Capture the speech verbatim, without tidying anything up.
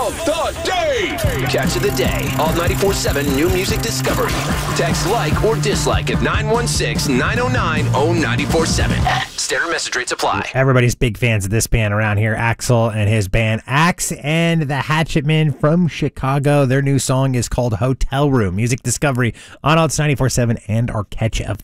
of the day. Catch of the day. Alt ninety-four point seven New Music Discovery. Text like or dislike at nine one six, nine oh nine, oh nine four seven. Standard message rates apply. Everybody's big fans of this band around here. Axl and his band Axe and the Hatchetmen from Chicago. Their new song is called Hotel Room. Music Discovery on Alt ninety-four point seven and our Catch of